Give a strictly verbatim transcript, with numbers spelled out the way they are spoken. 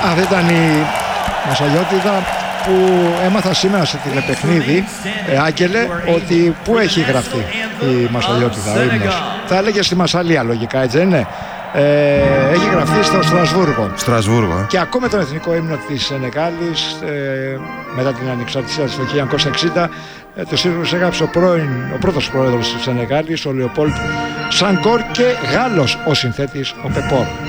Αυτή ήταν η Μασαλιώτηδα που έμαθα σήμερα σε τηλεπαιχνίδι, ε, Άγγελε, ότι πού έχει γραφτεί η Μασαλιώτηδα, ο ύμνος. Θα έλεγε στη Μασσαλία λογικά, έτσι δεν είναι? Ε, έχει γραφτεί στο Στρασβούργο. Στρασβούργο. Και ακούμε τον εθνικό ύμνο της Σενεγάλης ε, μετά την ανεξαρτησία της το χίλια εννιακόσια εξήντα. Ε, το σύλλογος έγραψε ο, πρώην, ο πρώτος πρόεδρος της Σενεγάλης, ο Λεοπόλτ Σανκόρ, και Γάλλος ο συνθέτης, ο Πεπόρ.